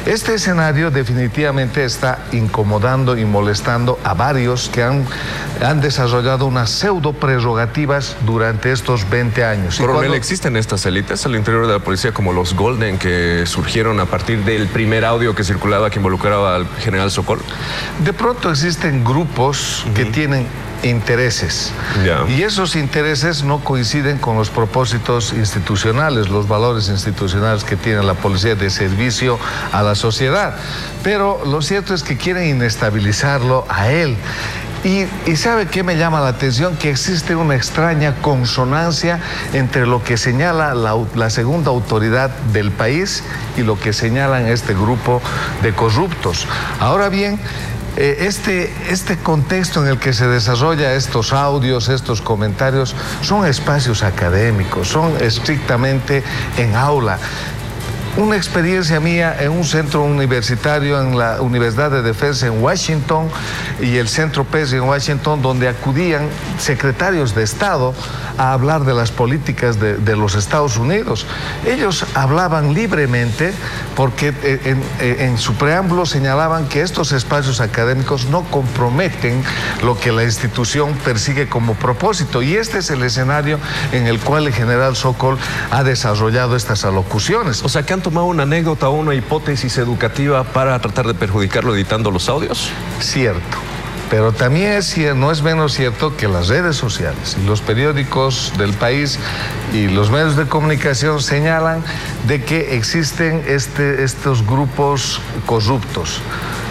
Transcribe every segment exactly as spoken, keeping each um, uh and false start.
Este escenario definitivamente está incomodando y molestando a varios que han, han desarrollado unas pseudo prerrogativas durante estos veinte años. Coronel, cuando... ¿existen estas élites al interior de la policía como los Golden que surgieron a partir del primer audio que circulaba que involucraba al general Sokol? De pronto existen grupos uh-huh. que tienen intereses yeah. y esos intereses no coinciden con los propósitos institucionales, los valores institucionales que tiene la policía de servicio a la sociedad, pero lo cierto es que quieren inestabilizarlo a él. Y, y ¿sabe qué me llama la atención? Que existe una extraña consonancia entre lo que señala la, la segunda autoridad del país y lo que señalan este grupo de corruptos. Ahora bien, Este, este contexto en el que se desarrolla estos audios, estos comentarios, son espacios académicos, son estrictamente en aula. Una experiencia mía en un centro universitario en la Universidad de Defensa en Washington y el Centro P E S en Washington, donde acudían secretarios de Estado a hablar de las políticas de, de los Estados Unidos. Ellos hablaban libremente porque en, en su preámbulo señalaban que estos espacios académicos no comprometen lo que la institución persigue como propósito, y este es el escenario en el cual el general Sokol ha desarrollado estas alocuciones. O sea, ¿que han tomado una anécdota o una hipótesis educativa para tratar de perjudicarlo editando los audios? Cierto. Pero también es, no es menos cierto que las redes sociales y los periódicos del país y los medios de comunicación señalan de que existen este, estos grupos corruptos.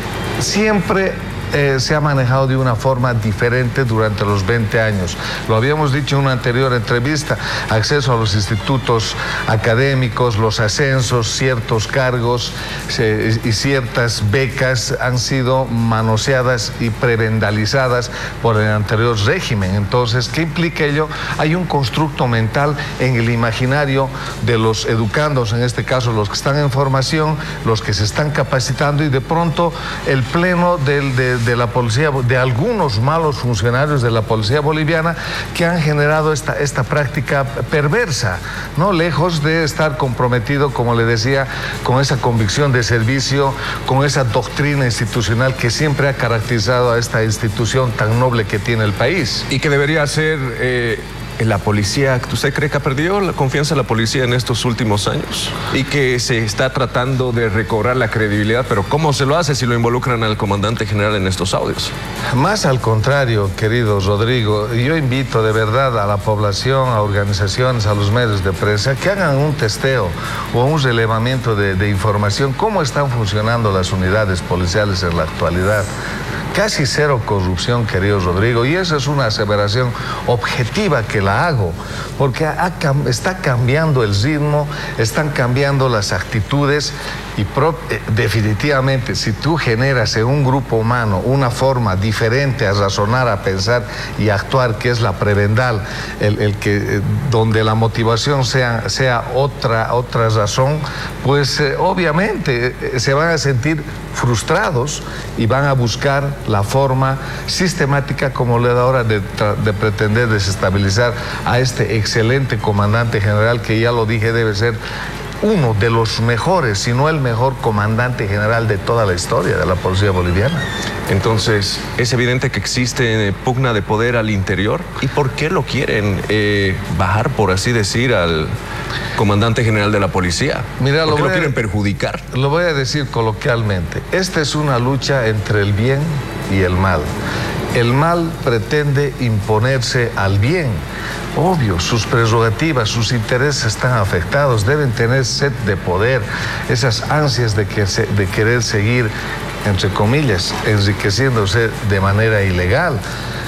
Siempre Eh, se ha manejado de una forma diferente durante los veinte años. Lo habíamos dicho en una anterior entrevista: acceso a los institutos académicos, los ascensos, ciertos cargos eh, y ciertas becas han sido manoseadas y prebendalizadas por el anterior régimen. Entonces, ¿qué implica ello? Hay un constructo mental en el imaginario de los educandos, en este caso los que están en formación, los que se están capacitando, y de pronto el pleno del, de de la policía, de algunos malos funcionarios de la policía boliviana que han generado esta, esta práctica perversa, ¿no? Lejos de estar comprometido, como le decía, con esa convicción de servicio, con esa doctrina institucional que siempre ha caracterizado a esta institución tan noble que tiene el país. Y que debería ser eh, la policía. ¿Usted cree que ha perdido la confianza de la policía en estos últimos años? Y que se está tratando de recobrar la credibilidad, pero ¿cómo se lo hace si lo involucran al comandante general en estos audios? Más al contrario, querido Rodrigo, yo invito de verdad a la población, a organizaciones, a los medios de prensa, que hagan un testeo o un relevamiento de, de información, cómo están funcionando las unidades policiales en la actualidad. Casi cero corrupción, querido Rodrigo, y esa es una aseveración objetiva que la hago, porque ha, está cambiando el ritmo, están cambiando las actitudes, y pro, eh, definitivamente si tú generas en un grupo humano una forma diferente a razonar, a pensar y a actuar, que es la prebendal, el, el que, eh, donde la motivación sea, sea otra, otra razón, pues eh, obviamente eh, se van a sentir frustrados y van a buscar la forma sistemática, como le da ahora, de, de pretender desestabilizar a este excelente comandante general, que ya lo dije, debe ser uno de los mejores, si no el mejor comandante general de toda la historia de la policía boliviana. Entonces, es evidente que existe pugna de poder al interior. ¿Y por qué lo quieren eh, bajar, por así decir, al comandante general de la policía? Mira, ¿Por lo qué voy lo quieren a, perjudicar? Lo voy a decir coloquialmente. Esta es una lucha entre el bien y el mal. El mal pretende imponerse al bien. Obvio, sus prerrogativas, sus intereses están afectados, deben tener sed de poder, esas ansias de, que se, de querer seguir, entre comillas, enriqueciéndose de manera ilegal.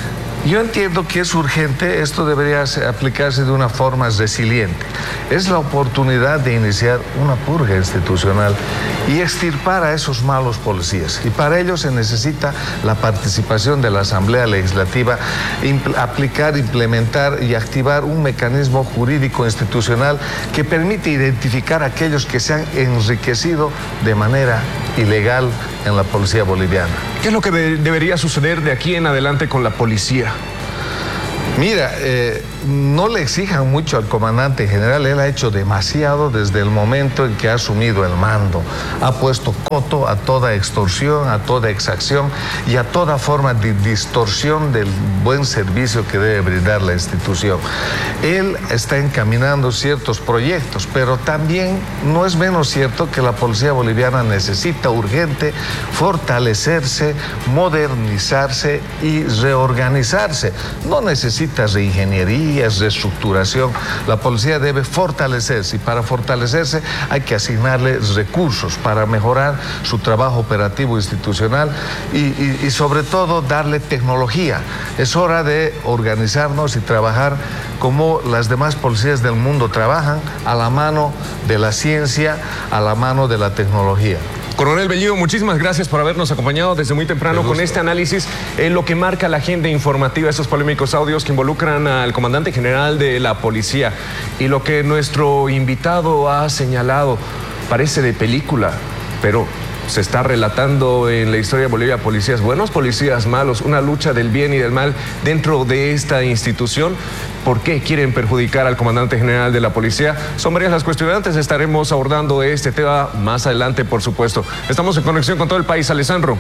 Yo entiendo que es urgente, esto debería aplicarse de una forma resiliente. Es la oportunidad de iniciar una purga institucional y extirpar a esos malos policías. Y para ello se necesita la participación de la Asamblea Legislativa, impl- aplicar, implementar y activar un mecanismo jurídico institucional que permite identificar a aquellos que se han enriquecido de manera ilegal en la policía boliviana. ¿Qué es lo que de- debería suceder de aquí en adelante con la policía? Mira, eh, no le exijan mucho al comandante general, él ha hecho demasiado desde el momento en que ha asumido el mando. Ha puesto coto a toda extorsión, a toda exacción y a toda forma de distorsión del buen servicio que debe brindar la institución. Él está encaminando ciertos proyectos, pero también no es menos cierto que la policía boliviana necesita urgente fortalecerse, modernizarse y reorganizarse. No necesita reingeniería, reestructuración. La policía debe fortalecerse y para fortalecerse hay que asignarle recursos para mejorar su trabajo operativo institucional y, y, y sobre todo darle tecnología. Es hora de organizarnos y trabajar como las demás policías del mundo trabajan, a la mano de la ciencia, a la mano de la tecnología. Coronel Bellido, muchísimas gracias por habernos acompañado desde muy temprano con este análisis en lo que marca la agenda informativa, esos polémicos audios que involucran al comandante general de la policía. Y lo que nuestro invitado ha señalado parece de película, pero se está relatando en la historia de Bolivia policías buenos, policías malos, una lucha del bien y del mal dentro de esta institución. ¿Por qué quieren perjudicar al comandante general de la policía? Son varias las cuestionantes, estaremos abordando este tema más adelante, por supuesto. Estamos en conexión con todo el país, Alessandro.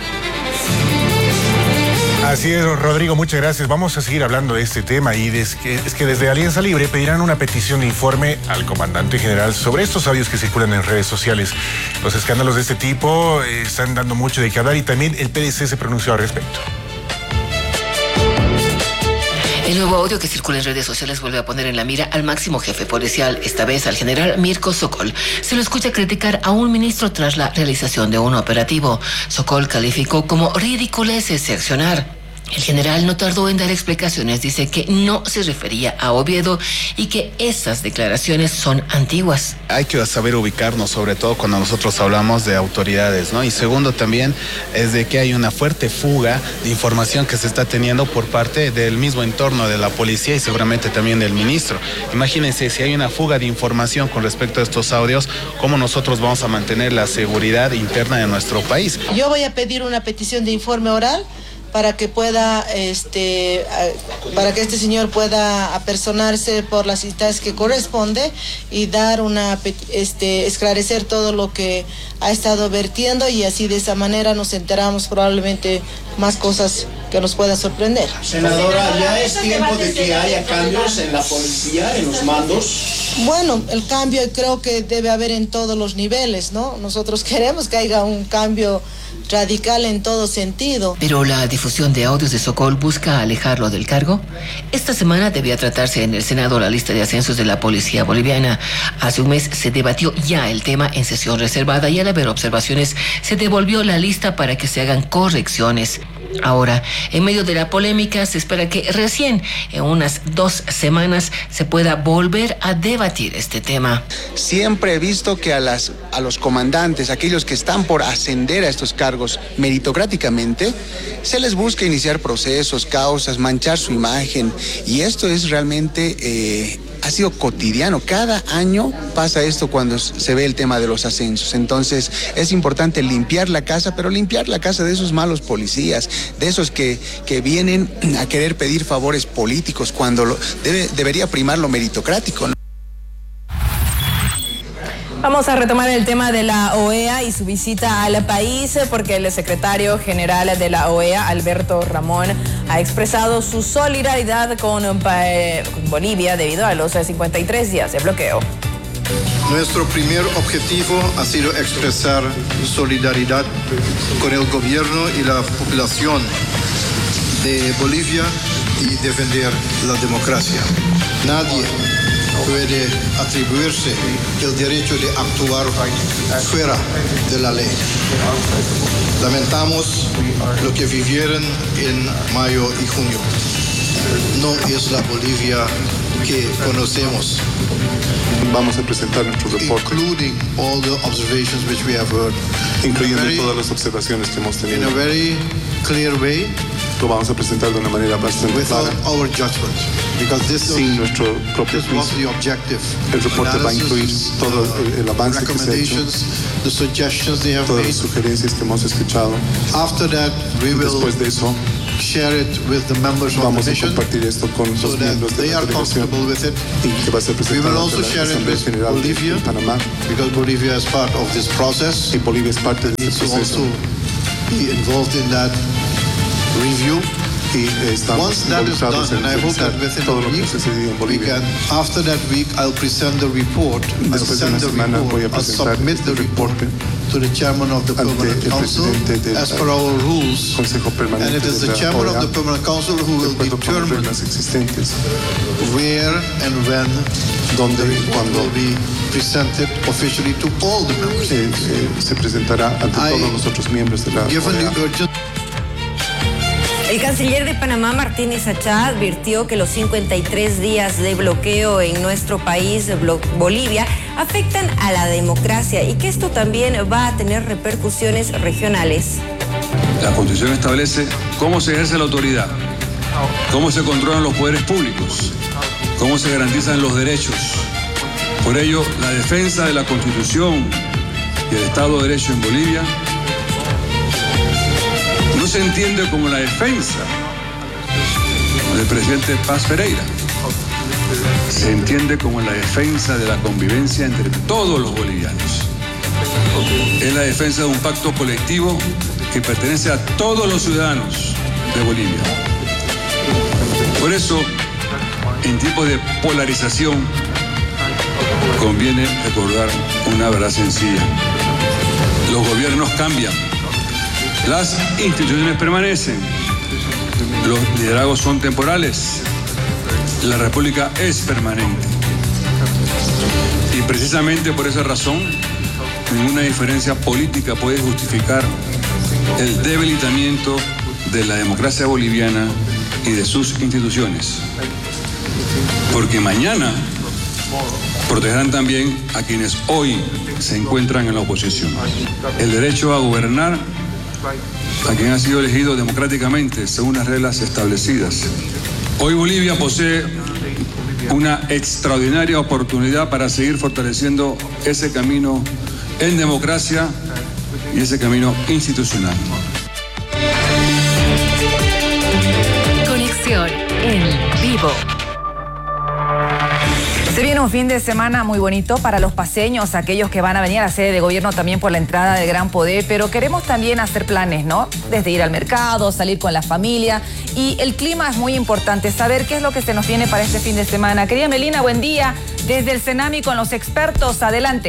Así es, Rodrigo, muchas gracias. Vamos a seguir hablando de este tema y es que, es que desde Alianza Libre pedirán una petición de informe al comandante general sobre estos audios que circulan en redes sociales. Los escándalos de este tipo eh, están dando mucho de qué hablar y también el P D C se pronunció al respecto. El nuevo audio que circula en redes sociales vuelve a poner en la mira al máximo jefe policial, esta vez al general Mirko Sokol. Se lo escucha criticar a un ministro tras la realización de un operativo. Sokol calificó como ridículo ese accionar. El general no tardó en dar explicaciones, dice que no se refería a Oviedo y que esas declaraciones son antiguas. Hay que saber ubicarnos, sobre todo cuando nosotros hablamos de autoridades, ¿no? Y segundo también es de que hay una fuerte fuga de información que se está teniendo por parte del mismo entorno de la policía y seguramente también del ministro. Imagínense, si hay una fuga de información con respecto a estos audios, ¿cómo nosotros vamos a mantener la seguridad interna de nuestro país? Yo voy a pedir una petición de informe oral para que pueda, este, para que este señor pueda apersonarse por las instancias que corresponde y dar una, este, esclarecer todo lo que ha estado vertiendo y así de esa manera nos enteramos probablemente más cosas que nos puedan sorprender. Senadora, ¿ya es tiempo de que haya cambios en la policía, en los mandos? Bueno, el cambio creo que debe haber en todos los niveles, ¿no? Nosotros queremos que haya un cambio radical en todo sentido. Pero la difusión de audios de Sokol busca alejarlo del cargo. Esta semana debía tratarse en el Senado la lista de ascensos de la policía boliviana. Hace un mes se debatió ya el tema en sesión reservada y al haber observaciones se devolvió la lista para que se hagan correcciones. Ahora, en medio de la polémica, se espera que recién, en unas dos semanas, se pueda volver a debatir este tema. Siempre he visto que a, las, a los comandantes, aquellos que están por ascender a estos cargos meritocráticamente, se les busca iniciar procesos, causas, manchar su imagen. Y esto es realmente... Eh, ha sido cotidiano. Cada año pasa esto cuando se ve el tema de los ascensos. Entonces es importante limpiar la casa, pero limpiar la casa de esos malos policías, de esos que, que vienen a querer pedir favores políticos cuando lo, debe, debería primar lo meritocrático, ¿no? Vamos a retomar el tema de la O E A y su visita al país, porque el secretario general de la O E A, Alberto Ramón, ha expresado su solidaridad con, eh, con Bolivia debido a los cincuenta y tres días de bloqueo. Nuestro primer objetivo ha sido expresar solidaridad con el gobierno y la población de Bolivia y defender la democracia. Nadie puede atribuirse el derecho de actuar fuera de la ley. Lamentamos lo que vivieron en mayo y junio. No es la Bolivia que conocemos. Vamos a presentar nuestro reporte, including all the observations which we have heard, incluyendo very, todas las observaciones que hemos tenido. In a very clear way. Lo vamos a presentar de una manera bastante without clara. Our judgment, because this sin was, nuestro propio this was juicio. The objective. El reporte va a incluir todo el, el avance que se ha hecho, the suggestions they have todas made. las sugerencias que hemos escuchado. After that, we will Después de eso, share it with the members of Vamos the a mission compartir esto con so los that miembros de they la are delegación comfortable with it. y que va a ser We will presentado also ante la share it Asamblea with General Bolivia de Panamá. because Bolivia is part of this process. Y Bolivia es parte de Needs este to proceso also be involved in that review. y estamos Once that is involucrados done, en and I hope revisar that within todo a lo que week, sucedió en we Bolivia. can, after that week, I'll present the report. I'll Después de send una the semana voy a report, I'll presentar submit the este report reporte to the chairman of the ante Permanent el Council presidente del as per our rules. Consejo And Permanente it is de the la chairman O E A, of the Permanent Council who de will acuerdo con las determine reglas existentes, where and when donde the y report cuando will be presented officially to all the members. eh, eh, se presentará ante I- todos los otros miembros de la O Given E A. the urgent El canciller de Panamá, Martínez Achá, advirtió que los cincuenta y tres días de bloqueo en nuestro país, Blo- Bolivia, afectan a la democracia y que esto también va a tener repercusiones regionales. La Constitución establece cómo se ejerce la autoridad, cómo se controlan los poderes públicos, cómo se garantizan los derechos. Por ello, la defensa de la Constitución y el Estado de Derecho en Bolivia no se entiende como la defensa del presidente Paz Ferreira. Se entiende como la defensa de la convivencia entre todos los bolivianos. Es la defensa de un pacto colectivo que pertenece a todos los ciudadanos de Bolivia. Por eso, en tiempos de polarización, conviene recordar una verdad sencilla. Los gobiernos cambian. Las instituciones permanecen, los liderazgos son temporales, la República es permanente. Y precisamente por esa razón, ninguna diferencia política puede justificar el debilitamiento de la democracia boliviana y de sus instituciones. Porque mañana protegerán también a quienes hoy se encuentran en la oposición. El derecho a gobernar a quien ha sido elegido democráticamente según las reglas establecidas. Hoy Bolivia posee una extraordinaria oportunidad para seguir fortaleciendo ese camino en democracia y ese camino institucional. Conexión en vivo. Se viene un fin de semana muy bonito para los paseños, aquellos que van a venir a la sede de gobierno también por la entrada del Gran Poder, pero queremos también hacer planes, ¿no? Desde ir al mercado, salir con la familia, y el clima es muy importante, saber qué es lo que se nos viene para este fin de semana. Querida Melina, buen día, desde el Senami con los expertos, adelante.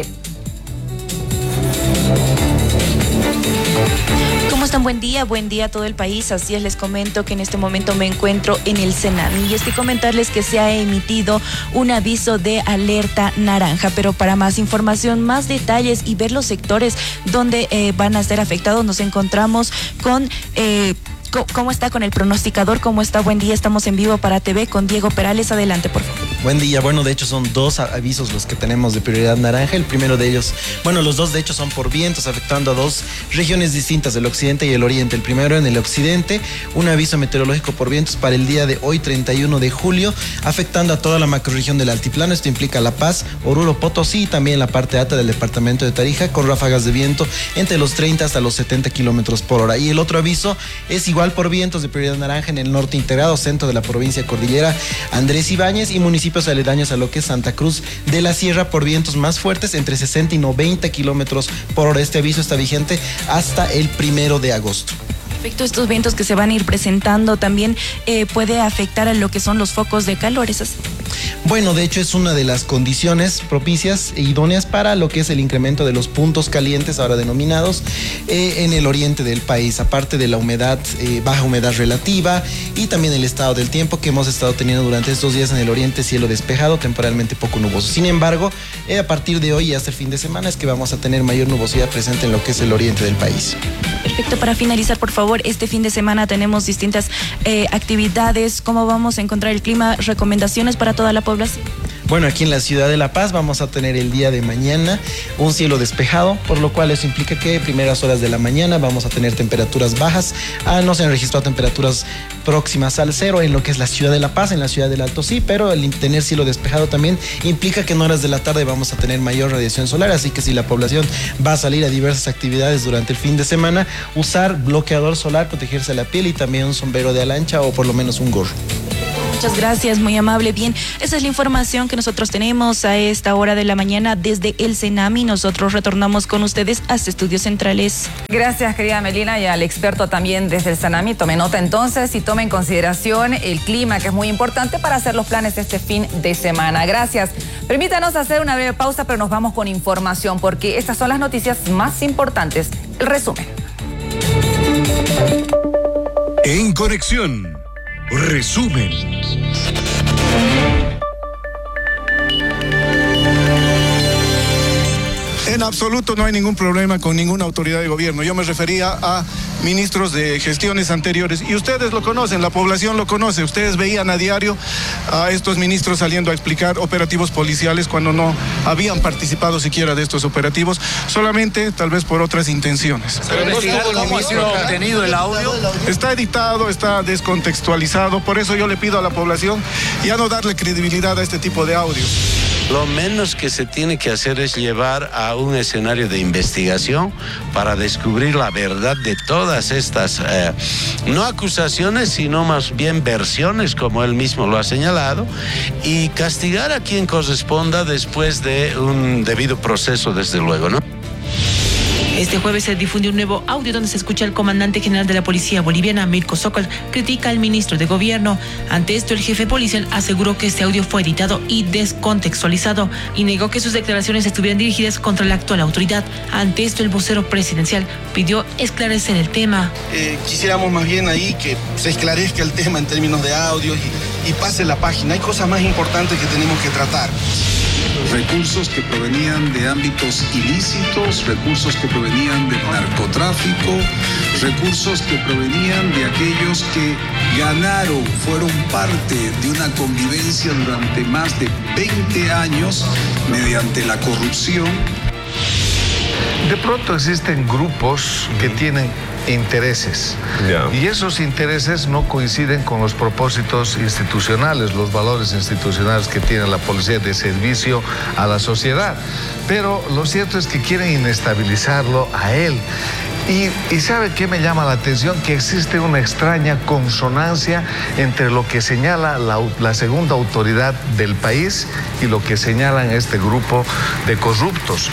¿Cómo están? Buen día, buen día a todo el país. Así es, les comento que en este momento me encuentro en el Senami y es que comentarles que se ha emitido un aviso de alerta naranja, pero para más información, más detalles y ver los sectores donde eh, van a ser afectados, nos encontramos con... Eh, ¿Cómo está con el pronosticador? ¿Cómo está? Buen día, estamos en vivo para T V con Diego Perales. Adelante, por favor. Buen día. Bueno, de hecho son dos avisos los que tenemos de prioridad naranja. El primero de ellos, bueno, los dos de hecho son por vientos, afectando a dos regiones distintas, el occidente y el oriente. El primero en el occidente, un aviso meteorológico por vientos para el día de hoy, treinta y uno de julio, afectando a toda la macrorregión del altiplano. Esto implica La Paz, Oruro, Potosí y también la parte alta del departamento de Tarija, con ráfagas de viento entre los treinta hasta los setenta kilómetros por hora. Y el otro aviso es igual por vientos de prioridad naranja en el norte integrado, centro de la provincia cordillera Andrés Ibáñez y municipios aledaños a lo que es Santa Cruz de la Sierra por vientos más fuertes entre sesenta y noventa kilómetros por hora. Este aviso está vigente hasta el primero de agosto. Perfecto, estos vientos que se van a ir presentando también eh, puede afectar a lo que son los focos de calor, ¿es así? Bueno, de hecho es una de las condiciones propicias e idóneas para lo que es el incremento de los puntos calientes, ahora denominados, eh, en el oriente del país, aparte de la humedad, eh, baja humedad relativa y también el estado del tiempo que hemos estado teniendo durante estos días en el oriente, cielo despejado, temporalmente poco nuboso. Sin embargo, eh, a partir de hoy y hasta el fin de semana es que vamos a tener mayor nubosidad presente en lo que es el oriente del país. Perfecto, para finalizar, por favor, este fin de semana tenemos distintas eh, actividades. ¿Cómo vamos a encontrar el clima? ¿Recomendaciones para toda la población? Bueno, aquí en la ciudad de La Paz vamos a tener el día de mañana un cielo despejado, por lo cual eso implica que primeras horas de la mañana vamos a tener temperaturas bajas. Ah, no se han registrado temperaturas próximas al cero en lo que es la ciudad de La Paz, en la ciudad del Alto sí, pero el tener cielo despejado también implica que en horas de la tarde vamos a tener mayor radiación solar, así que si la población va a salir a diversas actividades durante el fin de semana, usar bloqueador solar, protegerse la piel y también un sombrero de alancha o por lo menos un gorro. Muchas gracias, muy amable. Bien, esa es la información que nosotros tenemos a esta hora de la mañana desde el Senami. Nosotros retornamos con ustedes hasta Estudios Centrales. Gracias, querida Melina, y al experto también desde el Senami. Tome nota entonces y tome en consideración el clima, que es muy importante para hacer los planes este fin de semana. Gracias. Permítanos hacer una breve pausa, pero nos vamos con información, porque estas son las noticias más importantes. El resumen. En Conexión, resumen. En absoluto no hay ningún problema con ninguna autoridad de gobierno. Yo me refería a ministros de gestiones anteriores y ustedes lo conocen, la población lo conoce. Ustedes veían a diario a estos ministros saliendo a explicar operativos policiales cuando no habían participado siquiera de estos operativos, solamente tal vez por otras intenciones. Pero no estuvo el ministro obtenido el audio. Está editado, está descontextualizado, por eso yo le pido a la población ya no darle credibilidad a este tipo de audios. Lo menos que se tiene que hacer es llevar a un escenario de investigación para descubrir la verdad de todas estas, eh, no acusaciones, sino más bien versiones, como él mismo lo ha señalado, y castigar a quien corresponda después de un debido proceso, desde luego, ¿no? Este jueves se difundió un nuevo audio donde se escucha al comandante general de la policía boliviana, Mirko Sokol, critica al ministro de gobierno. Ante esto, el jefe policial aseguró que este audio fue editado y descontextualizado y negó que sus declaraciones estuvieran dirigidas contra la actual autoridad. Ante esto, el vocero presidencial pidió esclarecer el tema. Eh, quisiéramos más bien ahí que se esclarezca el tema en términos de audios y, y pase la página. Hay cosas más importantes que tenemos que tratar. Recursos que provenían de ámbitos ilícitos, recursos que provenían del narcotráfico, recursos que provenían de aquellos que ganaron, fueron parte de una convivencia durante más de veinte años mediante la corrupción. De pronto existen grupos que tienen intereses yeah. y esos intereses no coinciden con los propósitos institucionales, los valores institucionales que tiene la policía de servicio a la sociedad. Pero lo cierto es que quieren inestabilizarlo a él. Y, y ¿sabe qué me llama la atención? Que existe una extraña consonancia entre lo que señala la, la segunda autoridad del país y lo que señalan este grupo de corruptos.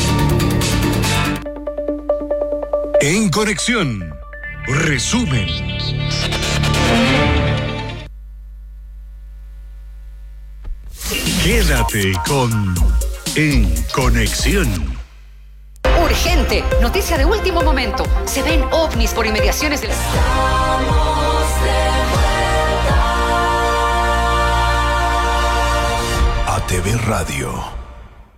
En Conexión, resumen. Quédate con En Conexión. Urgente, noticia de último momento. Se ven ovnis por inmediaciones del... A T V Radio.